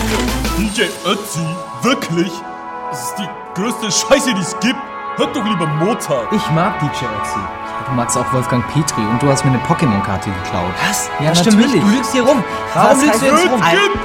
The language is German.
DJ Ötzi? Wirklich? Das ist die größte Scheiße, die es gibt. Hört doch lieber Mozart. Ich mag DJ Ötzi. Du magst auch Wolfgang Petri und du hast mir eine Pokémon-Karte geklaut. Was? Ja, Das stimmt natürlich. nicht. Du lügst hier rum. Warum lügst du jetzt rum?